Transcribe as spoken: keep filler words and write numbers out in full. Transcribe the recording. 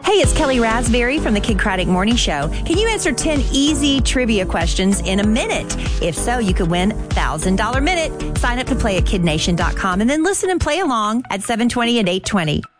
Hey, it's Kelly Raspberry from the Kid Craddock Morning Show. Can you answer ten easy trivia questions in a minute? If so, you could win one thousand dollars minute. Sign up to play at kid nation dot com and then listen and play along at seven twenty and eight twenty.